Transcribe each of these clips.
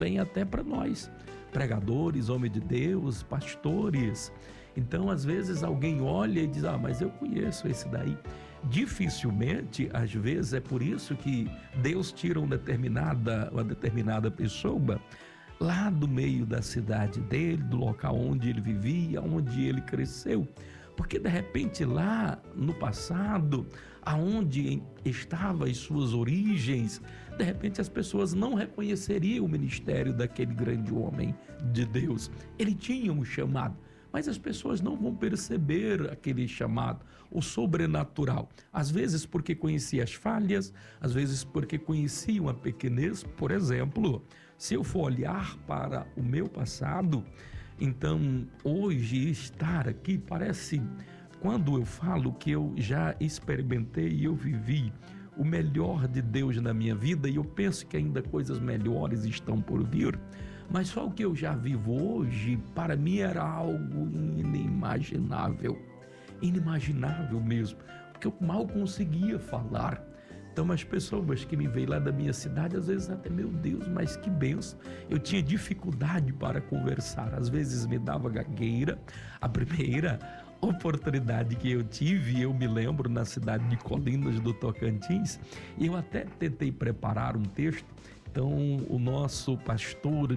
tem até para nós, pregadores, homens de Deus, pastores. Então, às vezes, alguém olha e diz, mas eu conheço esse daí. Dificilmente, às vezes, é por isso que Deus tira uma determinada pessoa lá do meio da cidade dele, do local onde ele vivia, onde ele cresceu. Porque de repente lá no passado, aonde estavam as suas origens, de repente as pessoas não reconheceriam o ministério daquele grande homem de Deus. Ele tinha um chamado, mas as pessoas não vão perceber aquele chamado, o sobrenatural. Às vezes porque conhecia as falhas, às vezes porque conheciam a pequenez. Por exemplo, se eu for olhar para o meu passado, então hoje estar aqui parece, quando eu falo que eu já experimentei e eu vivi o melhor de Deus na minha vida, e eu penso que ainda coisas melhores estão por vir, mas só o que eu já vivo hoje, para mim era algo inimaginável mesmo, porque eu mal conseguia falar. Então as pessoas que me veem lá da minha cidade, às vezes até, meu Deus, mas que benção. Eu tinha dificuldade para conversar, às vezes me dava gagueira. A primeira oportunidade que eu tive, eu me lembro, na cidade de Colinas do Tocantins, e eu até tentei preparar um texto. Então o nosso pastor,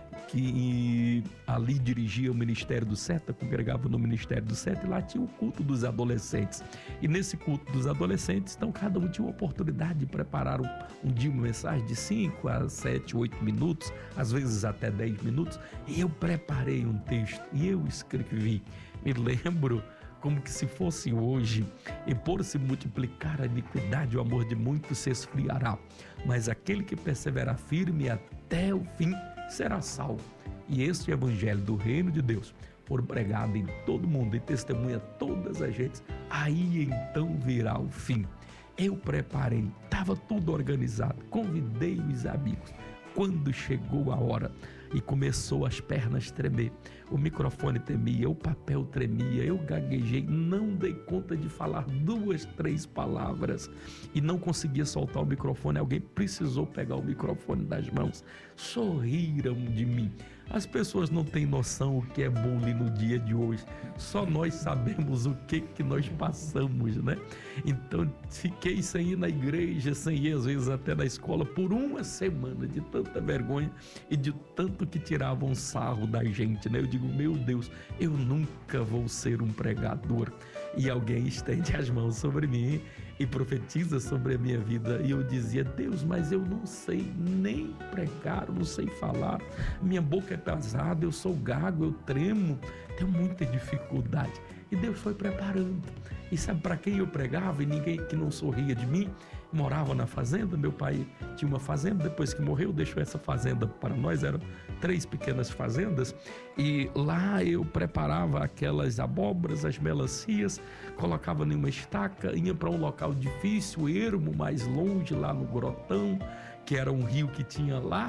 que ali dirigia o Ministério do Seta, congregava no Ministério do Seta, e lá tinha o culto dos adolescentes. E nesse culto dos adolescentes, então cada um tinha uma oportunidade de preparar um dia uma mensagem de 5 a 7, 8 minutos, às vezes até 10 minutos. E eu preparei um texto e eu escrevi. Me lembro como que se fosse hoje: e por se multiplicar a iniquidade, o amor de muitos se esfriará, mas aquele que perseverar firme até o fim será salvo. E este evangelho do reino de Deus for pregado em todo o mundo e testemunha todas as gentes, aí então virá o fim. Eu preparei, estava tudo organizado, convidei os amigos. Quando chegou a hora e começou as pernas tremer, o microfone tremia, o papel tremia, eu gaguejei, não dei conta de falar 2, 3 palavras e não conseguia soltar o microfone. Alguém precisou pegar o microfone das mãos. Sorriram de mim. As pessoas não têm noção o que é bullying no dia de hoje. Só nós sabemos o que nós passamos, né? Então fiquei sem ir na igreja, sem ir às vezes até na escola por uma semana, de tanta vergonha e de tanto que tiravam sarro da gente, né? Eu digo, meu Deus, eu nunca vou ser um pregador. E alguém estende as mãos sobre mim e profetiza sobre a minha vida. E eu dizia, Deus, mas eu não sei nem pregar, eu não sei falar. Minha boca é pesada, eu sou gago, eu tremo, tenho muita dificuldade. E Deus foi preparando. E sabe para quem eu pregava? E ninguém que não sorria de mim. Morava na fazenda, meu pai tinha uma fazenda, depois que morreu deixou essa fazenda para nós, eram 3 pequenas fazendas, e lá eu preparava aquelas abóboras, as melancias, colocava numa estaca, ia para um local difícil, ermo, mais longe, lá no Grotão, que era um rio que tinha lá,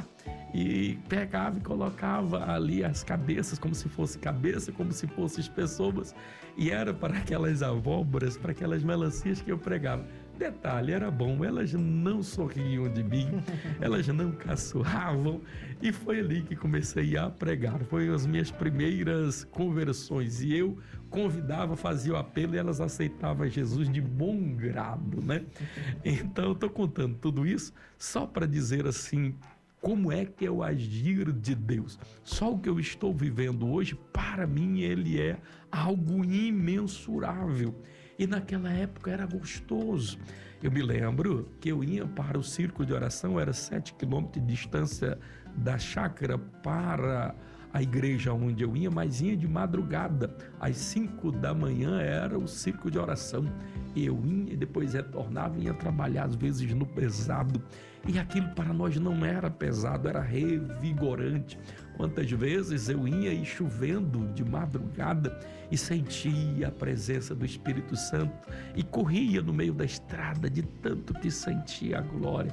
e pegava e colocava ali as cabeças, como se fosse cabeça, como se fossem pessoas, e era para aquelas abóboras, para aquelas melancias que eu pregava. Detalhe, era bom, elas não sorriam de mim, elas não caçoavam, e foi ali que comecei a pregar. Foi as minhas primeiras conversões, e eu convidava, fazia o apelo, e elas aceitavam Jesus de bom grado, né? Então eu estou contando tudo isso só para dizer assim, como é que é o agir de Deus. Só o que eu estou vivendo hoje, para mim, ele é algo imensurável. E naquela época era gostoso. Eu me lembro que eu ia para o círculo de oração, era 7 quilômetros de distância da chácara para a igreja onde eu ia, mas ia de madrugada. Às 5 da manhã era o círculo de oração. Eu ia e depois retornava e ia trabalhar, às vezes no pesado. E aquilo para nós não era pesado, era revigorante. Quantas vezes eu ia e chovendo de madrugada e sentia a presença do Espírito Santo e corria no meio da estrada de tanto que sentia a glória,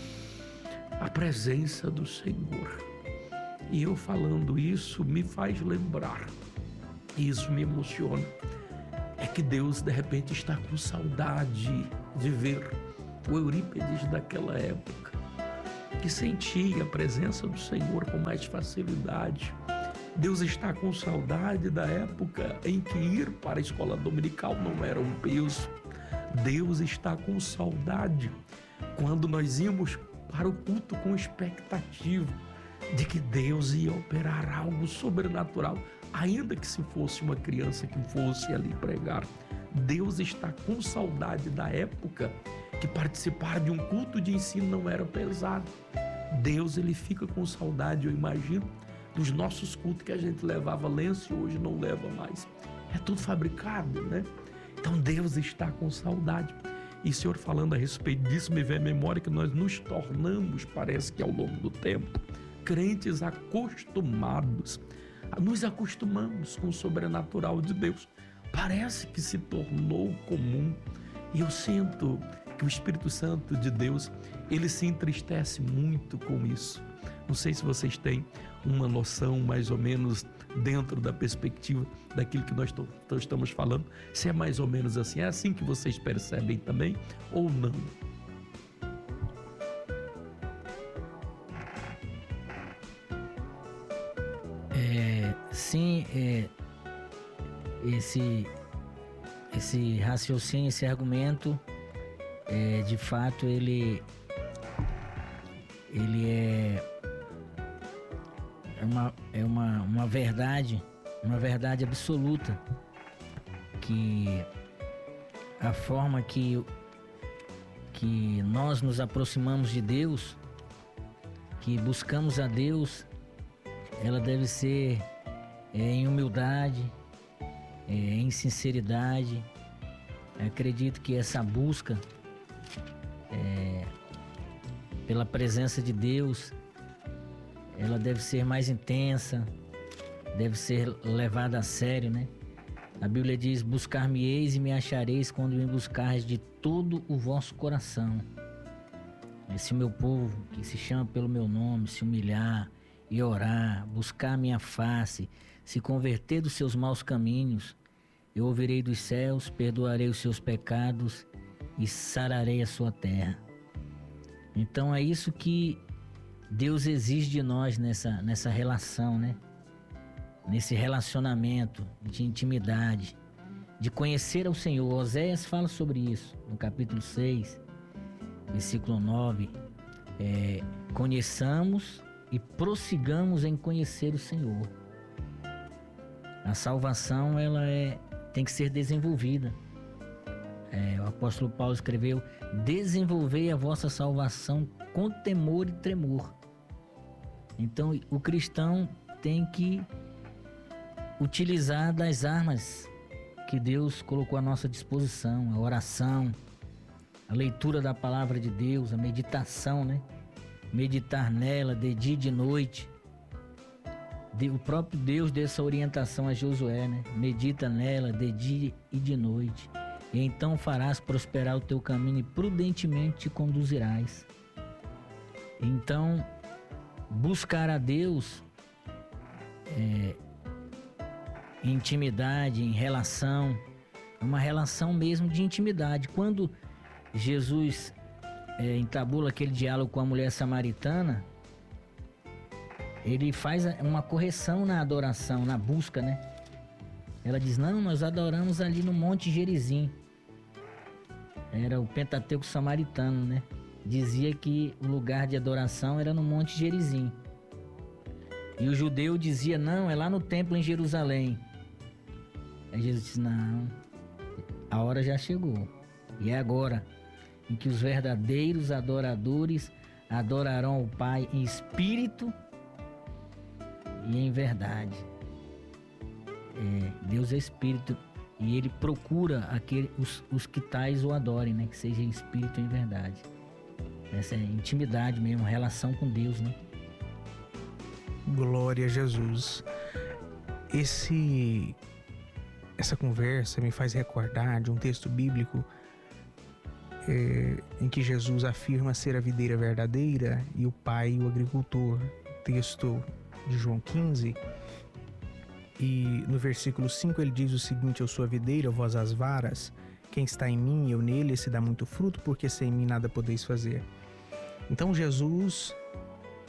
a presença do Senhor. E eu falando isso me faz lembrar, e isso me emociona, é que Deus de repente está com saudade de ver o Eurípides daquela época, que sentir a presença do Senhor com mais facilidade. Deus está com saudade da época em que ir para a escola dominical não era um peso. Deus está com saudade quando nós íamos para o culto com expectativa de que Deus ia operar algo sobrenatural, ainda que se fosse uma criança que fosse ali pregar. Deus está com saudade da época que participar de um culto de ensino não era pesado. Deus, ele fica com saudade, eu imagino, dos nossos cultos que a gente levava lenço e hoje não leva mais. É tudo fabricado, né? Então Deus está com saudade. E o Senhor falando a respeito disso, me vem à memória que nós nos tornamos, parece que ao longo do tempo, crentes acostumados. Nos acostumamos com o sobrenatural de Deus. Parece que se tornou comum. E eu sinto que o Espírito Santo de Deus, ele se entristece muito com isso. Não sei se vocês têm uma noção mais ou menos dentro da perspectiva daquilo que nós estamos falando. Se é mais ou menos assim, é assim que vocês percebem também ou não? Sim, esse raciocínio, esse argumento, de fato, ele é uma verdade absoluta, que a forma que nós nos aproximamos de Deus, que buscamos a Deus, ela deve ser em humildade, em sinceridade. Acredito que essa busca pela presença de Deus, ela deve ser mais intensa, deve ser levada a sério, né? A Bíblia diz: buscar-me-eis e me achareis quando me buscardes de todo o vosso coração. Se o meu povo, que se chama pelo meu nome, se humilhar e orar, buscar a minha face, se converter dos seus maus caminhos, eu ouvirei dos céus, perdoarei os seus pecados e sararei a sua terra. Então é isso que Deus exige de nós nessa relação, né? Nesse relacionamento de intimidade, de conhecer ao Senhor. Oséias fala sobre isso no capítulo 6, versículo 9. Conheçamos e prossigamos em conhecer o Senhor. A salvação, ela tem que ser desenvolvida. O apóstolo Paulo escreveu: desenvolvei a vossa salvação com temor e tremor. Então o cristão tem que utilizar das armas que Deus colocou à nossa disposição: a oração, a leitura da palavra de Deus, a meditação, né? Meditar nela de dia e de noite. O próprio Deus deu essa orientação a Josué, né? Medita nela de dia e de noite, e então farás prosperar o teu caminho e prudentemente te conduzirás. Então, buscar a Deus em intimidade, em relação, uma relação mesmo de intimidade. Quando Jesus entabula aquele diálogo com a mulher samaritana, ele faz uma correção na adoração, na busca, né? Ela diz: não, nós adoramos ali no Monte Gerizim. Era o Pentateuco samaritano, né? Dizia que o lugar de adoração era no Monte Gerizim. E o judeu dizia: não, é lá no templo em Jerusalém. Aí Jesus disse: não, a hora já chegou. E é agora em que os verdadeiros adoradores adorarão o Pai em espírito e em verdade. Deus é espírito e ele procura os que tais o adorem, né? Que seja em espírito e em verdade. Essa é intimidade mesmo, relação com Deus, né? Glória a Jesus. Essa conversa me faz recordar de um texto bíblico em que Jesus afirma ser a videira verdadeira e o Pai o agricultor. Texto de João 15, e no versículo 5 ele diz o seguinte: eu sou a videira, vós as varas, quem está em mim, eu nele, esse dá muito fruto, porque sem mim nada podeis fazer. Então Jesus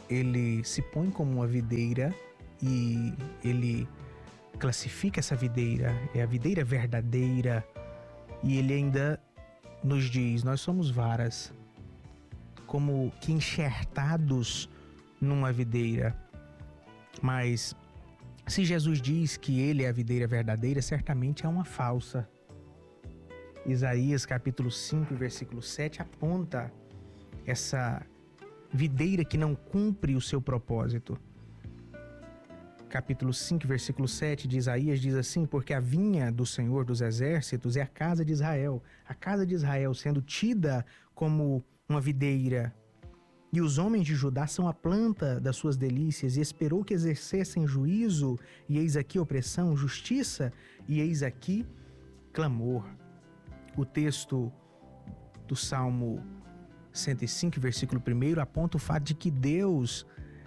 ele se põe como uma videira e ele classifica essa videira, é a videira verdadeira, e ele ainda nos diz: nós somos varas, como que enxertados numa videira. Mas se Jesus diz que ele é a videira verdadeira, certamente é uma falsa. Isaías capítulo 5, versículo 7 aponta essa videira que não cumpre o seu propósito. Capítulo 5, versículo 7 de Isaías diz assim: porque a vinha do Senhor dos Exércitos é a casa de Israel. A casa de Israel sendo tida como uma videira, e os homens de Judá são a planta das suas delícias, e esperou que exercessem juízo, e eis aqui opressão, justiça, e eis aqui clamor. O texto do Salmo 105, versículo 1, aponta o fato de que Deus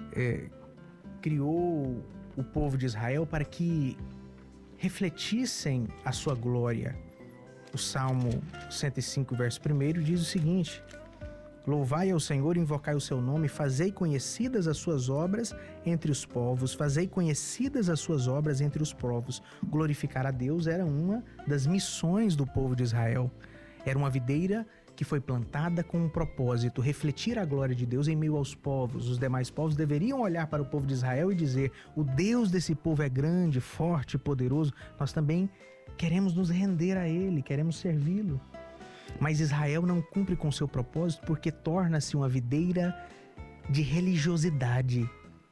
criou o povo de Israel para que refletissem a sua glória. O Salmo 105, verso 1 diz o seguinte: louvai ao Senhor, invocai o seu nome, fazei conhecidas as suas obras entre os povos, fazei conhecidas as suas obras entre os povos. Glorificar a Deus era uma das missões do povo de Israel. Era uma videira que foi plantada com um propósito: refletir a glória de Deus em meio aos povos. Os demais povos deveriam olhar para o povo de Israel e dizer: o Deus desse povo é grande, forte e poderoso, nós também queremos nos render a Ele, queremos servi-lo. Mas Israel não cumpre com seu propósito porque torna-se uma videira de religiosidade.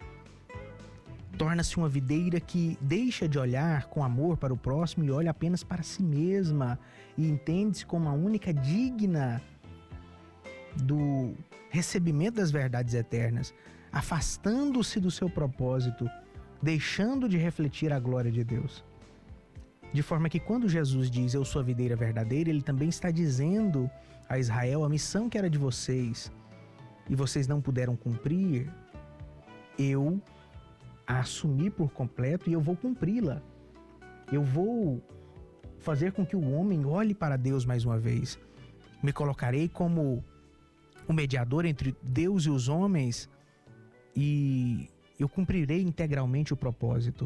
Torna-se uma videira que deixa de olhar com amor para o próximo e olha apenas para si mesma, e entende-se como a única digna do recebimento das verdades eternas, afastando-se do seu propósito, deixando de refletir a glória de Deus. De forma que quando Jesus diz: eu sou a videira verdadeira, ele também está dizendo a Israel: a missão que era de vocês e vocês não puderam cumprir, eu a assumi por completo e eu vou cumpri-la. Eu vou fazer com que o homem olhe para Deus mais uma vez. Me colocarei como o mediador entre Deus e os homens e eu cumprirei integralmente o propósito.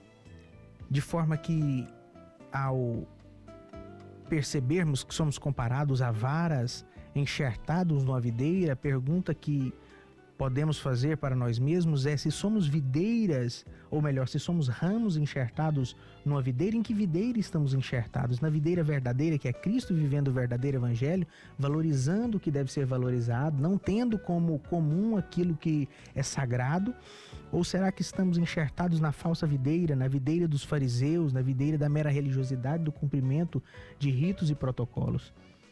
De forma que, ao percebermos que somos comparados a varas enxertados numa videira, a pergunta que podemos fazer para nós mesmos é: se somos videiras, ou melhor, se somos ramos enxertados numa videira, em que videira estamos enxertados? Na videira verdadeira, que é Cristo, vivendo o verdadeiro evangelho, valorizando o que deve ser valorizado, não tendo como comum aquilo que é sagrado? Ou será que estamos enxertados na falsa videira, na videira dos fariseus, na videira da mera religiosidade, do cumprimento de ritos e protocolos?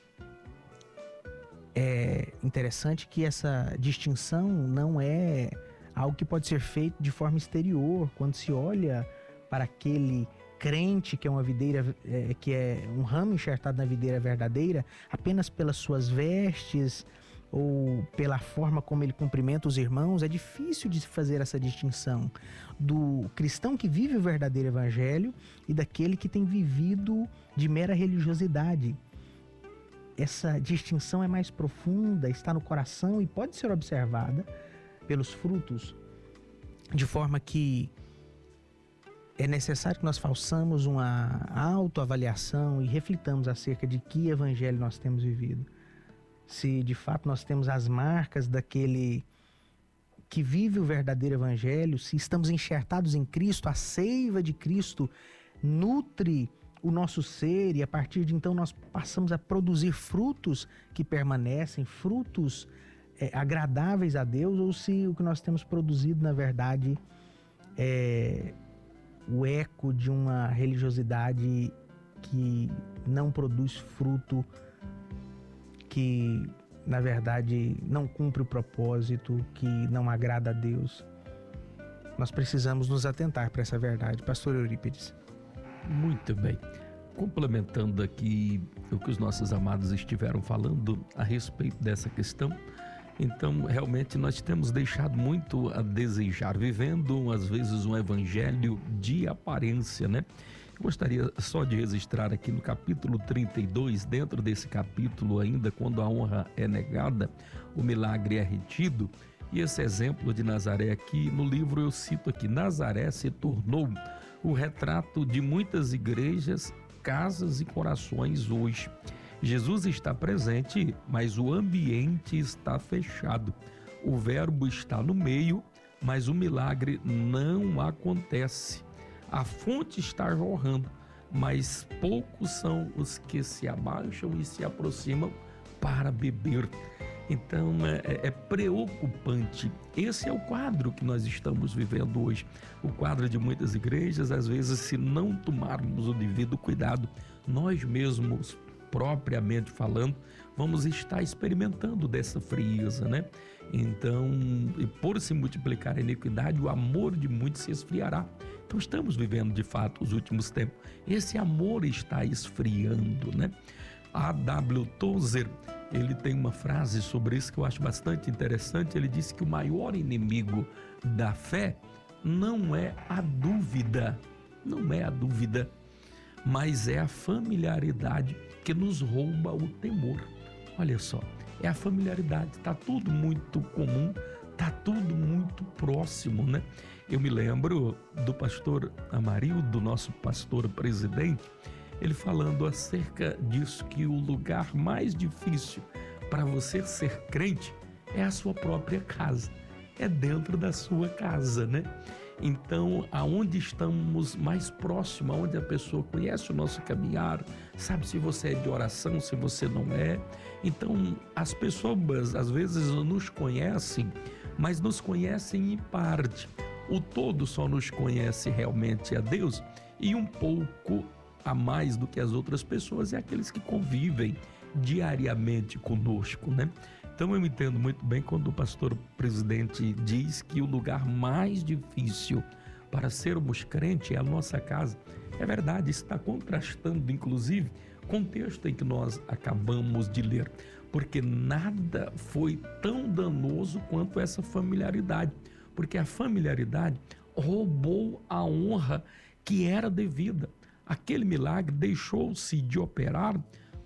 É interessante que essa distinção não é algo que pode ser feito de forma exterior. Quando se olha para aquele crente que é uma videira, que é um ramo enxertado na videira verdadeira, apenas pelas suas vestes ou pela forma como ele cumprimenta os irmãos, é difícil de fazer essa distinção do cristão que vive o verdadeiro evangelho e daquele que tem vivido de mera religiosidade. Essa distinção é mais profunda, está no coração e pode ser observada pelos frutos, de forma que é necessário que nós façamos uma autoavaliação e reflitamos acerca de que evangelho nós temos vivido. Se de fato nós temos as marcas daquele que vive o verdadeiro evangelho, se estamos enxertados em Cristo, a seiva de Cristo nutre o nosso ser e a partir de então nós passamos a produzir frutos que permanecem, frutos agradáveis a Deus, ou se o que nós temos produzido na verdade é o eco de uma religiosidade que não produz fruto, que na verdade não cumpre o propósito, que não agrada a Deus. Nós precisamos nos atentar para essa verdade. Pastor Eurípides. Muito bem. Complementando aqui o que os nossos amados estiveram falando a respeito dessa questão, então realmente nós temos deixado muito a desejar, vivendo às vezes um evangelho de aparência, né? Eu gostaria só de registrar aqui no capítulo 32, dentro desse capítulo ainda, quando a honra é negada, o milagre é retido, E esse exemplo de Nazaré aqui, no livro eu cito aqui, Nazaré se tornou o retrato de muitas igrejas, casas e corações hoje. Jesus está presente, mas o ambiente está fechado. O verbo está no meio, mas o milagre não acontece. A fonte está jorrando, mas poucos são os que se abaixam e se aproximam para beber. Então é preocupante. Esse é o quadro que nós estamos vivendo hoje. O quadro de muitas igrejas, às vezes, se não tomarmos o devido cuidado, nós mesmos, propriamente falando, vamos estar experimentando dessa frieza, né? Então, e por se multiplicar a iniquidade, o amor de muitos se esfriará. Então estamos vivendo de fato os últimos tempos. Esse amor está esfriando, né? A.W. Tozer, ele tem uma frase sobre isso que eu acho bastante interessante. Ele disse que o maior inimigo da fé não é a dúvida, mas é a familiaridade que nos rouba o temor. Olha só, é a familiaridade, está tudo muito comum, está tudo muito próximo, né? Eu me lembro do pastor Amarildo, nosso pastor presidente, ele falando acerca disso, que o lugar mais difícil para você ser crente é a sua própria casa, é dentro da sua casa, né? Então, aonde estamos mais próximo, aonde a pessoa conhece o nosso caminhar, sabe se você é de oração, se você não é. Então, as pessoas às vezes nos conhecem, mas nos conhecem em parte. O todo só nos conhece realmente a Deus, e um pouco a mais do que as outras pessoas é aqueles que convivem diariamente conosco, né? Então eu me entendo muito bem quando o pastor presidente diz que o lugar mais difícil para sermos crentes é a nossa casa. É verdade, isso está contrastando inclusive com o texto em que nós acabamos de ler, porque nada foi tão danoso quanto essa familiaridade, porque a familiaridade roubou a honra que era devida. Aquele milagre deixou-se de operar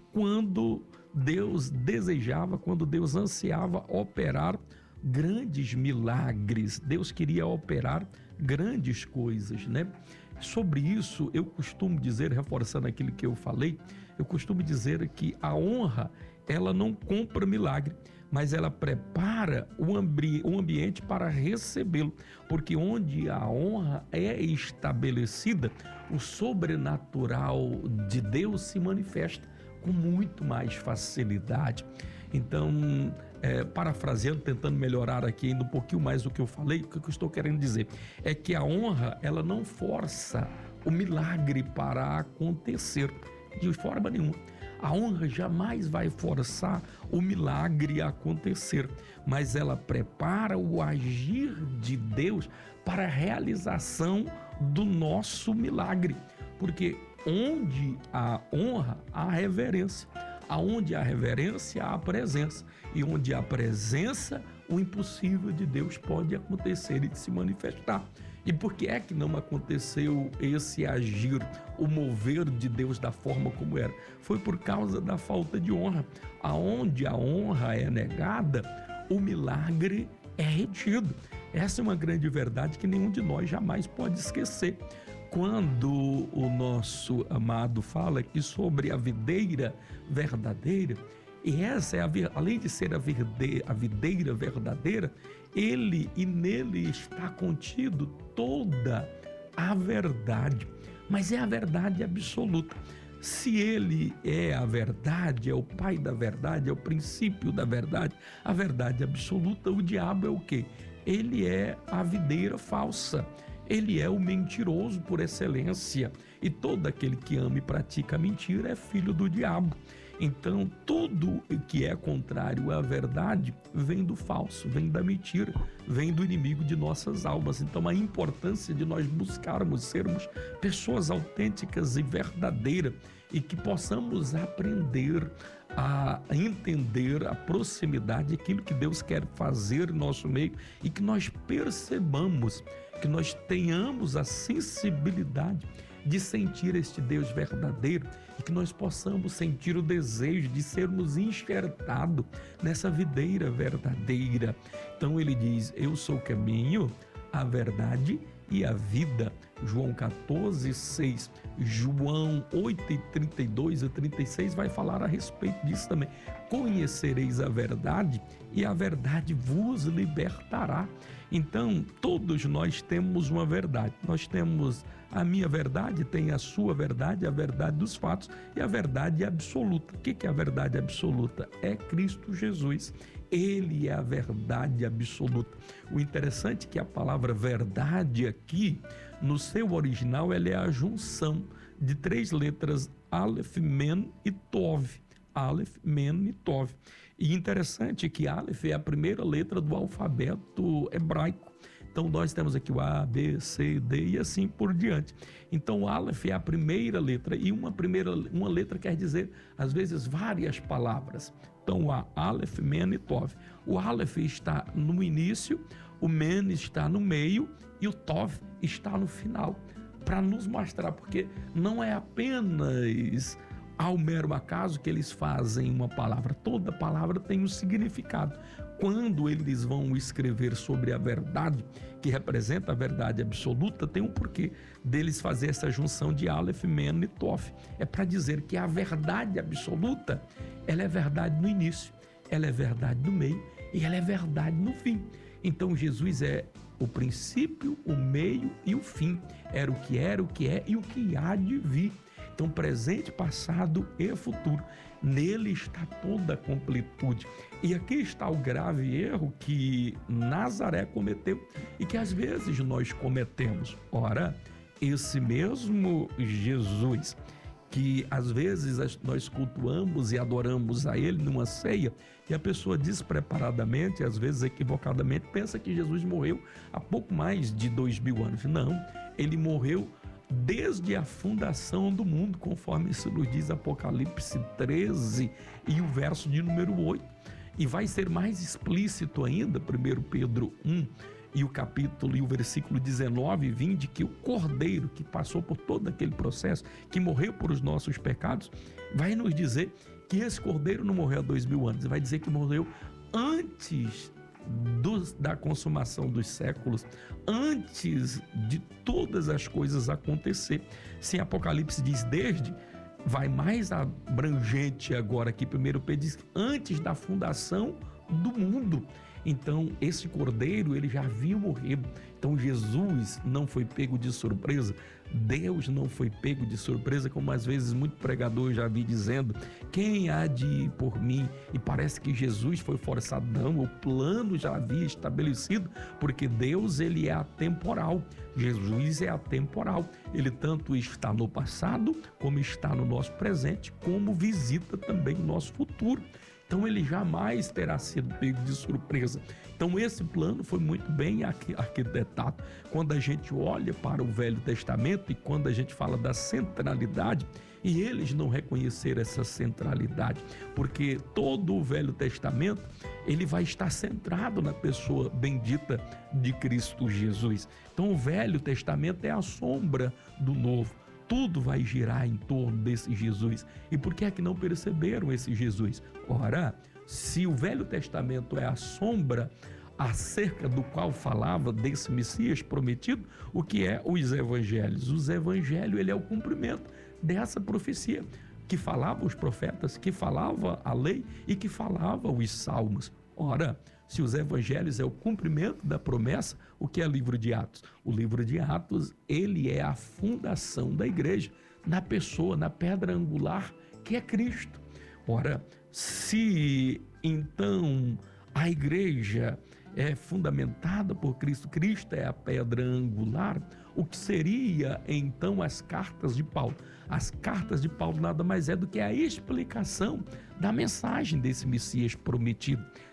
quando Deus desejava, quando Deus ansiava operar grandes milagres. Deus queria operar grandes coisas, né? Sobre isso, eu costumo dizer, reforçando aquilo que eu falei, eu costumo dizer que a honra, ela não compra milagre, mas ela prepara o ambiente para recebê-lo, porque onde a honra é estabelecida, o sobrenatural de Deus se manifesta com muito mais facilidade. Então, parafraseando, tentando melhorar aqui ainda um pouquinho mais do que eu falei, o que eu estou querendo dizer é que a honra, ela não força o milagre para acontecer de forma nenhuma. A honra jamais vai forçar o milagre a acontecer, mas ela prepara o agir de Deus para a realização do nosso milagre, porque onde há honra, há reverência. Aonde há reverência, há presença. E onde há presença, o impossível de Deus pode acontecer e se manifestar. E por que é que não aconteceu esse agir, o mover de Deus da forma como era? Foi por causa da falta de honra. Aonde a honra é negada, o milagre é retido. Essa é uma grande verdade que nenhum de nós jamais pode esquecer. Quando o nosso amado fala aqui sobre a videira verdadeira, e essa é além de ser a videira verdadeira, ele e nele está contido toda a verdade, mas é a verdade absoluta. Se ele é a verdade, é o pai da verdade, é o princípio da verdade, a verdade absoluta, o diabo é o quê? Ele é a videira falsa. Ele é o mentiroso por excelência, e todo aquele que ama e pratica a mentira é filho do diabo. Então, tudo que é contrário à verdade vem do falso, vem da mentira, vem do inimigo de nossas almas. Então, a importância de nós buscarmos sermos pessoas autênticas e verdadeiras e que possamos aprender a entender a proximidade, aquilo que Deus quer fazer em nosso meio, e que nós percebamos, que nós tenhamos a sensibilidade de sentir este Deus verdadeiro, e que nós possamos sentir o desejo de sermos enxertados nessa videira verdadeira. Então ele diz: eu sou o caminho, a verdade e a vida. João 14:6, João 8:32 e 36 vai falar a respeito disso também. Conhecereis a verdade e a verdade vos libertará. Então, todos nós temos uma verdade. Nós temos a minha verdade, tem a sua verdade, a verdade dos fatos e a verdade absoluta. O que é a verdade absoluta? É Cristo Jesus. Ele é a verdade absoluta. O interessante é que a palavra verdade aqui, no seu original, ela é a junção de 3 letras, Aleph, Men e Tov. Aleph, Men e Tov. E interessante que Aleph é a primeira letra do alfabeto hebraico. Então nós temos aqui o A, B, C, D e assim por diante. Então o Aleph é a primeira letra, e uma letra quer dizer, às vezes, várias palavras. Então o Aleph, Men e Tov. O Aleph está no início, o Men está no meio e o Tov está no final, para nos mostrar, porque não é apenas ao mero acaso que eles fazem uma palavra. Toda palavra tem um significado. Quando eles vão escrever sobre a verdade, que representa a verdade absoluta, tem um porquê deles fazer essa junção de Aleph, Men e Tov. É para dizer que a verdade absoluta, ela é verdade no início, ela é verdade no meio e ela é verdade no fim. Então Jesus é o princípio, o meio e o fim. Era, o que é e o que há de vir. Então, presente, passado e futuro. Nele está toda a completude. E aqui está o grave erro que Nazaré cometeu e que às vezes nós cometemos. Ora, esse mesmo Jesus, que às vezes nós cultuamos e adoramos a Ele numa ceia, e a pessoa despreparadamente, às vezes equivocadamente, pensa que Jesus morreu há pouco mais de 2000 anos. Não, Ele morreu desde a fundação do mundo, conforme isso nos diz Apocalipse 13 e o verso de número 8. E vai ser mais explícito ainda, 1 Pedro 1 e o capítulo e o versículo 19 e 20, que o Cordeiro que passou por todo aquele processo, que morreu por os nossos pecados, vai nos dizer que esse Cordeiro não morreu há 2000 anos, vai dizer que morreu antes da consumação dos séculos, antes de todas as coisas acontecer. Se Apocalipse diz desde, vai mais abrangente agora aqui. 1 Pedro diz antes da fundação do mundo. Então esse Cordeiro, ele já havia morrido. Então Jesus não foi pego de surpresa, Deus não foi pego de surpresa, como às vezes muito pregador já vi dizendo: quem há de ir por mim? E parece que Jesus foi forçado. Não, o plano já havia estabelecido, porque Deus, ele é atemporal, Jesus é atemporal, ele tanto está no passado, como está no nosso presente, como visita também o nosso futuro. Então ele jamais terá sido pego de surpresa. Então esse plano foi muito bem arquitetado. Quando a gente olha para o Velho Testamento e quando a gente fala da centralidade, e eles não reconheceram essa centralidade, porque todo o Velho Testamento, ele vai estar centrado na pessoa bendita de Cristo Jesus. Então o Velho Testamento é a sombra do Novo. Tudo vai girar em torno desse Jesus. E por que é que não perceberam esse Jesus? Ora, se o Velho Testamento é a sombra acerca do qual falava desse Messias prometido, o que é os Evangelhos? Os Evangelhos, ele é o cumprimento dessa profecia que falava os profetas, que falava a lei e que falava os salmos. Ora, se os evangelhos é o cumprimento da promessa, o que é o livro de Atos? O livro de Atos, ele é a fundação da igreja, na pessoa, na pedra angular, que é Cristo. Ora, se então a igreja é fundamentada por Cristo, Cristo é a pedra angular, o que seria então as cartas de Paulo? As cartas de Paulo nada mais é do que a explicação da mensagem desse Messias prometido.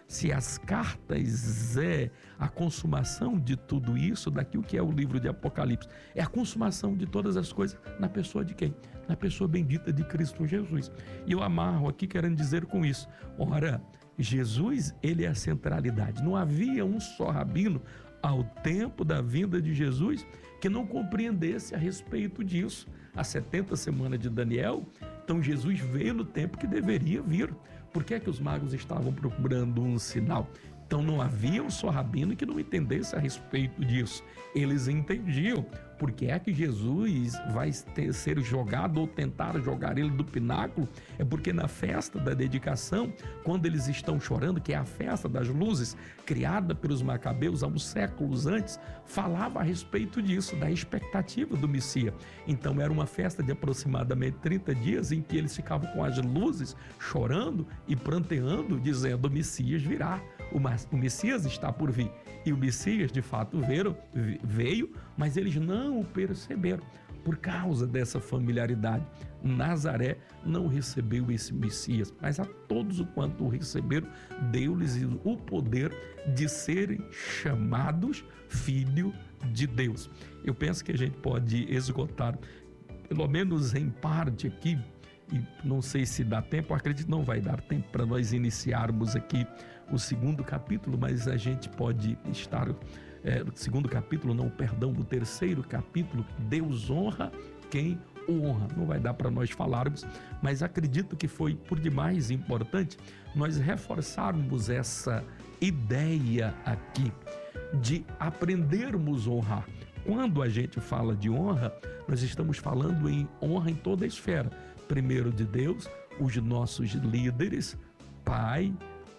se as cartas é a consumação de tudo isso, daquilo que é o livro de Apocalipse, é a consumação de todas as coisas na pessoa de quem? Na pessoa bendita de Cristo Jesus. E eu amarro aqui querendo dizer com isso, ora, Jesus, ele é a centralidade. Não havia um só rabino ao tempo da vinda de Jesus que não compreendesse a respeito disso. As 70 semanas de Daniel, então Jesus veio no tempo que deveria vir. Por que é que os magos estavam procurando um sinal? Então não havia um só rabino que não entendesse a respeito disso. Eles entendiam porque é que Jesus vai ser jogado ou tentar jogar ele do pináculo. É porque na festa da dedicação, quando eles estão chorando, que é a festa das luzes, criada pelos macabeus há uns séculos antes, falava a respeito disso, da expectativa do Messias. Então era uma festa de aproximadamente 30 dias em que eles ficavam com as luzes, chorando e pranteando, dizendo: o Messias virá, o Messias está por vir. E o Messias de fato veio, mas eles não o perceberam. Por causa dessa familiaridade, Nazaré não recebeu esse Messias, mas a todos o quanto o receberam, deu-lhes o poder de serem chamados filho de Deus. Eu penso que a gente pode esgotar, pelo menos em parte aqui, e não sei se dá tempo, acredito que não vai dar tempo para nós iniciarmos aqui o segundo capítulo, mas a gente pode estar... segundo capítulo, não, perdão, no terceiro capítulo, Deus honra quem o honra. Não vai dar para nós falarmos, mas acredito que foi por demais importante nós reforçarmos essa ideia aqui de aprendermos a honrar. Quando a gente fala de honra, nós estamos falando em honra em toda a esfera. Primeiro de Deus, os nossos líderes, pai,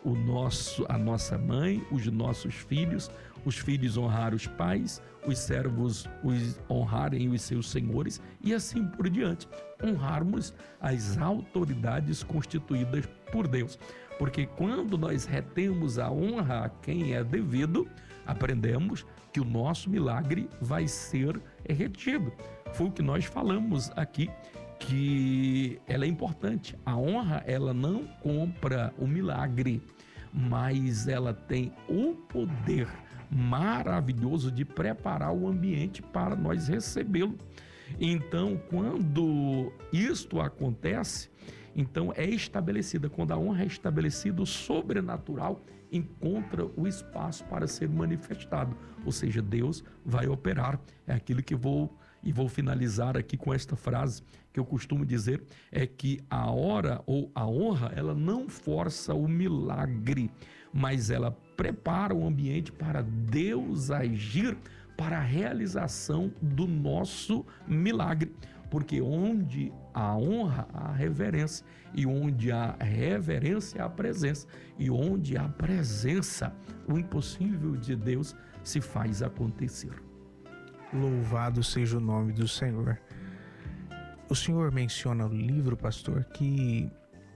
a nossa mãe, os nossos filhos, os filhos honrar os pais, os servos honrarem os seus senhores e assim por diante. Honrarmos as autoridades constituídas por Deus. Porque quando nós retemos a honra a quem é devido, aprendemos que o nosso milagre vai ser retido. Foi o que nós falamos aqui, que ela é importante. A honra, ela não compra o milagre, mas ela tem o poder maravilhoso de preparar o ambiente para nós recebê-lo. Então, quando isto acontece, então é estabelecida, quando a honra é estabelecida, o sobrenatural encontra o espaço para ser manifestado, ou seja, Deus vai operar. É aquilo que vou finalizar aqui com esta frase que eu costumo dizer, é que a hora ou a honra, ela não força o milagre, mas ela prepara o ambiente para Deus agir para a realização do nosso milagre. Porque onde há honra, há reverência, e onde há reverência, há presença, e onde há presença, o impossível de Deus se faz acontecer. Louvado seja o nome do Senhor. O Senhor menciona no livro, pastor, que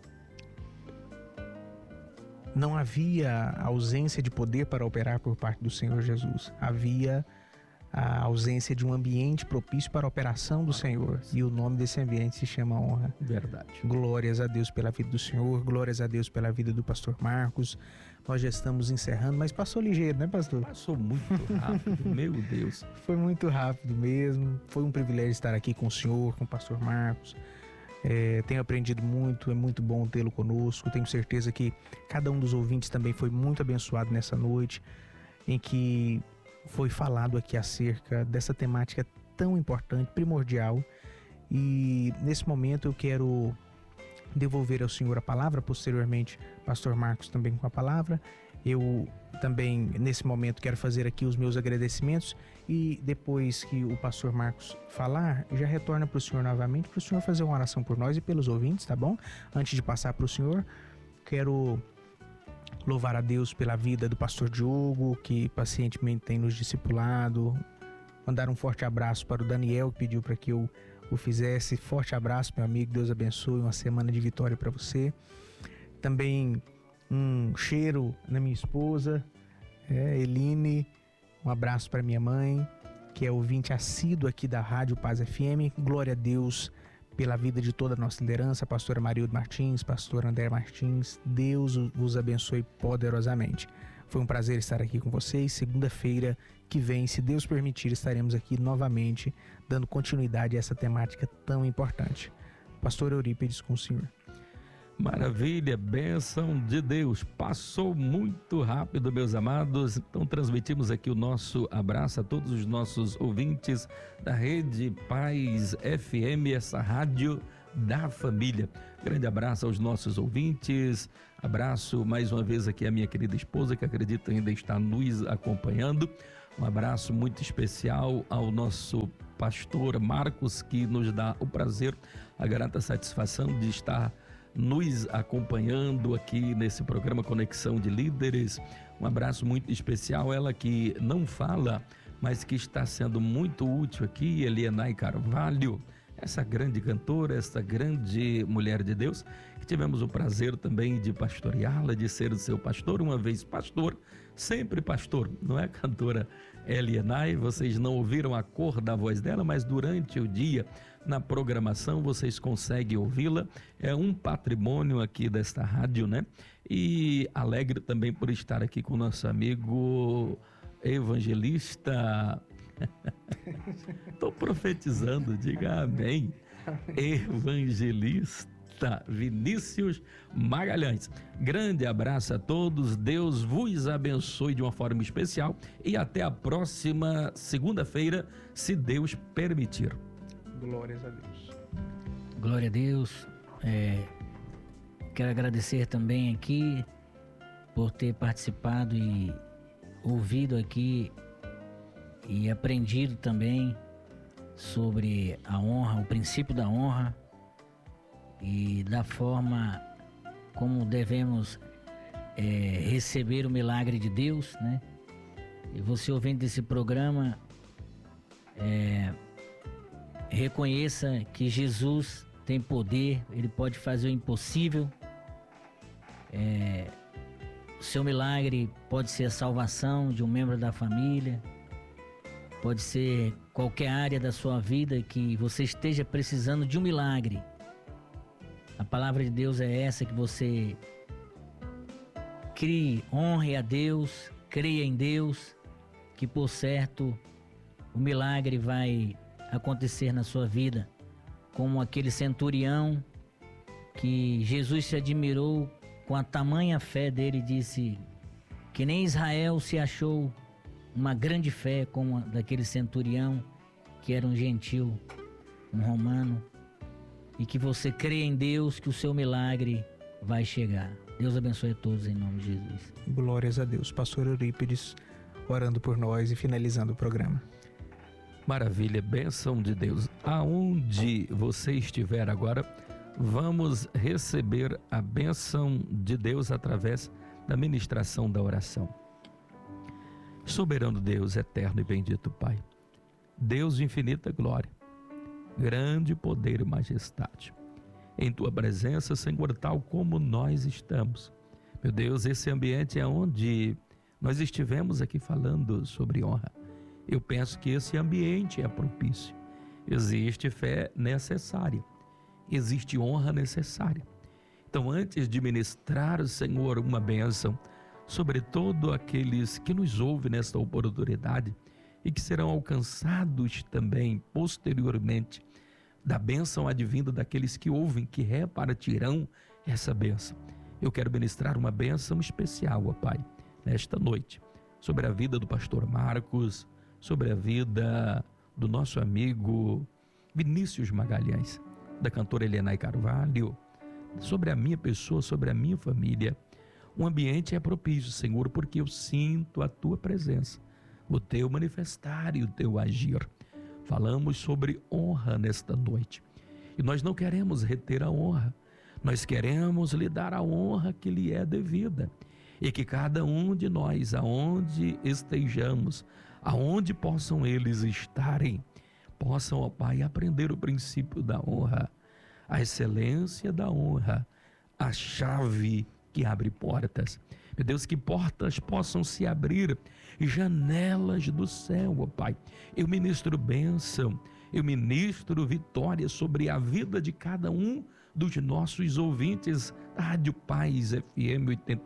não havia ausência de poder para operar por parte do Senhor Jesus. Havia a ausência de um ambiente propício para a operação do Senhor. E o nome desse ambiente se chama honra. Verdade. Glórias a Deus pela vida do Senhor, glórias a Deus pela vida do pastor Marcos. Nós já estamos encerrando, mas passou ligeiro, né, pastor? Passou muito rápido, meu Deus. Foi muito rápido mesmo. Foi um privilégio estar aqui com o senhor, com o pastor Marcos. Tenho aprendido muito, é muito bom tê-lo conosco. Tenho certeza que cada um dos ouvintes também foi muito abençoado nessa noite, em que foi falado aqui acerca dessa temática tão importante, primordial. E nesse momento eu quero devolver ao senhor a palavra, posteriormente pastor Marcos também com a palavra. Eu também nesse momento quero fazer aqui os meus agradecimentos e depois que o pastor Marcos falar, já retorna para o senhor novamente, para o senhor fazer uma oração por nós e pelos ouvintes, tá bom? Antes de passar para o senhor, quero louvar a Deus pela vida do pastor Diogo, que pacientemente tem nos discipulado. Mandar um forte abraço para o Daniel, que pediu para que eu o fizesse. Forte abraço, meu amigo, Deus abençoe, uma semana de vitória para você. Também um cheiro na minha esposa, Eline, um abraço para minha mãe, que é ouvinte assíduo aqui da Rádio Paz FM. Glória a Deus pela vida de toda a nossa liderança, pastora Marildo Martins, pastor André Martins. Deus vos abençoe poderosamente. Foi um prazer estar aqui com vocês. Segunda-feira que vem, se Deus permitir, estaremos aqui novamente, dando continuidade a essa temática tão importante. Pastor Eurípides, com o senhor. Maravilha, bênção de Deus. Passou muito rápido, meus amados. Então transmitimos aqui o nosso abraço a todos os nossos ouvintes da Rede Paz FM, essa rádio da família. Grande abraço aos nossos ouvintes. Abraço mais uma vez aqui a minha querida esposa, que acredito ainda está nos acompanhando. Um abraço muito especial ao nosso pastor Marcos, que nos dá o prazer, a grata satisfação de estar nos acompanhando aqui nesse programa Conexão de Líderes. Um abraço muito especial, ela que não fala, mas que está sendo muito útil aqui, Elienay Carvalho, essa grande cantora, essa grande mulher de Deus, que tivemos o prazer também de pastoreá-la, de ser o seu pastor, uma vez pastor, sempre pastor, não é, cantora Elienay? Vocês não ouviram a cor da voz dela, mas durante o dia, na programação, vocês conseguem ouvi-la. É um patrimônio aqui desta rádio, né? E alegre também por estar aqui com o nosso amigo evangelista. Estou profetizando, diga amém. Evangelista Vinícius Magalhães. Grande abraço a todos, Deus vos abençoe de uma forma especial e até a próxima segunda-feira, se Deus permitir. Glórias a Deus. Glória a Deus. Quero agradecer também aqui por ter participado e ouvido aqui e aprendido também sobre a honra, o princípio da honra e da forma como devemos receber o milagre de Deus, né? E você ouvindo esse programa, reconheça que Jesus tem poder, Ele pode fazer o impossível. O seu milagre pode ser a salvação de um membro da família, pode ser qualquer área da sua vida que você esteja precisando de um milagre. A palavra de Deus é essa, que você crie, honre a Deus, creia em Deus, que por certo o milagre vai acontecer na sua vida, como aquele centurião que Jesus se admirou com a tamanha fé dele, disse que nem Israel se achou uma grande fé como a daquele centurião, que era um gentil, um romano, e que você crê em Deus que o seu milagre vai chegar. Deus abençoe a todos em nome de Jesus. Glórias a Deus. Pastor Eurípides orando por nós e finalizando o programa. Maravilha, bênção de Deus. Aonde você estiver agora, vamos receber a bênção de Deus através da ministração da oração. Soberano Deus, eterno e bendito Pai, Deus de infinita glória, grande poder e majestade, em Tua presença, Senhor, tal como nós estamos. Meu Deus, esse ambiente é onde nós estivemos aqui falando sobre honra. Eu penso que esse ambiente é propício. Existe fé necessária, existe honra necessária. Então, antes de ministrar, Senhor, uma bênção sobre todos aqueles que nos ouvem nesta oportunidade e que serão alcançados também posteriormente da bênção advinda daqueles que ouvem, que repartirão essa bênção. Eu quero ministrar uma bênção especial, ó Pai, nesta noite, sobre a vida do pastor Marcos, sobre a vida do nosso amigo Vinícius Magalhães, da cantora Elienay Carvalho, sobre a minha pessoa, sobre a minha família. O ambiente é propício, Senhor, porque eu sinto a Tua presença, o Teu manifestar e o Teu agir. Falamos sobre honra nesta noite. E nós não queremos reter a honra, nós queremos lhe dar a honra que lhe é devida. E que cada um de nós, aonde estejamos, aonde possam eles estarem, possam, ó Pai, aprender o princípio da honra, a excelência da honra, a chave que abre portas. Meu Deus, que portas possam se abrir, janelas do céu, ó Pai. Eu ministro bênção, Eu ministro vitória sobre a vida de cada um dos nossos ouvintes da Rádio Paz FM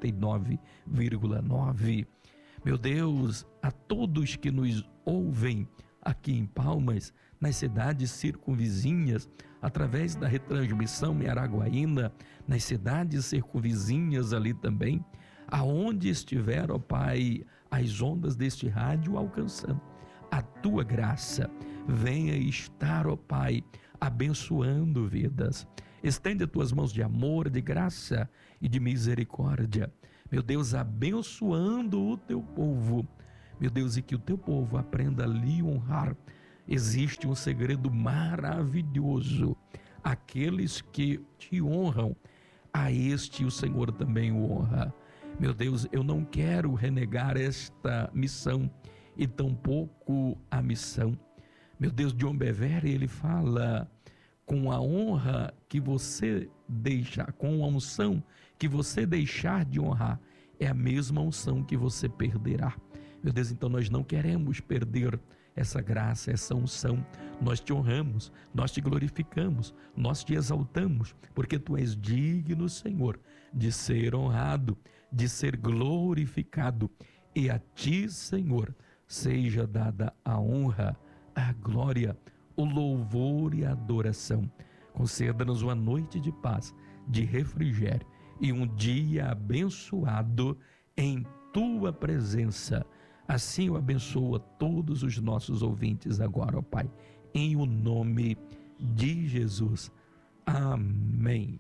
89,9. Meu Deus, a todos que nos ouvem aqui em Palmas, nas cidades circunvizinhas, através da retransmissão em Araguaína, nas cidades circunvizinhas ali também, aonde estiver, ó Pai, as ondas deste rádio alcançando, a tua graça venha estar, ó Pai, abençoando vidas. Estende as tuas mãos de amor, de graça e de misericórdia, meu Deus, abençoando o teu povo, meu Deus, e que o teu povo aprenda a lhe honrar. Existe um segredo maravilhoso: aqueles que te honram, a este o Senhor também o honra. Meu Deus, eu não quero renegar esta missão e tampouco a missão. Meu Deus, John Bevere, ele fala: com a honra que você deixar, com a unção que você deixar de honrar, é a mesma unção que você perderá. Meu Deus, então nós não queremos perder essa graça, essa unção. Nós te honramos, nós te glorificamos, nós te exaltamos, porque tu és digno, Senhor, de ser honrado, de ser glorificado. E a ti, Senhor, seja dada a honra, a glória, o louvor e a adoração. Conceda-nos uma noite de paz, de refrigério e um dia abençoado em tua presença. Assim eu abençoo a todos os nossos ouvintes agora, ó Pai, em o nome de Jesus. Amém.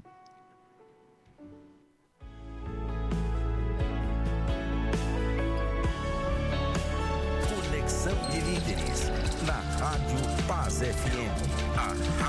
Conexão de Líderes, na Rádio Paz FM.